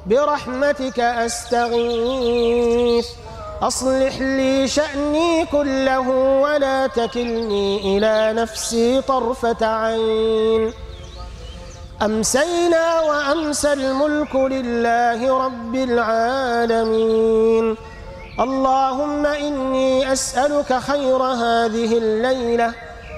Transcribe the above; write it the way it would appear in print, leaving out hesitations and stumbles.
برحمتك أستغيث أصلح لي شأني كله ولا تكلني إلى نفسي طرفة عين. أمسينا وأمسى الملك لله رب العالمين. اللهم إني أسألك خير هذه الليلة